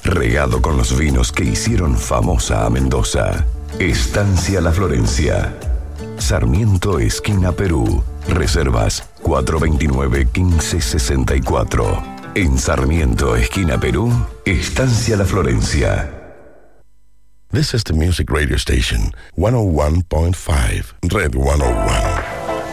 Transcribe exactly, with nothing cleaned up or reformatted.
regado con los vinos que hicieron famosa a Mendoza. Estancia La Florencia. Sarmiento, esquina Perú. Reservas cuatro dos nueve, uno cinco seis cuatro. En Sarmiento, esquina Perú, Estancia La Florencia. This is the music radio station, one oh one point five, Red one oh one.